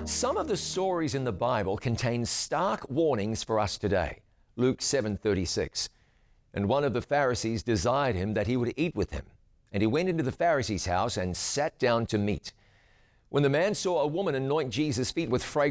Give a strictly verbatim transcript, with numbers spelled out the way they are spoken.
Some of the stories in the Bible contain stark warnings for us today. Luke seven thirty-six. And one of the Pharisees desired him that he would eat with him. And he went into the Pharisee's house and sat down to meat. When the man saw a woman anoint Jesus' feet with fragrant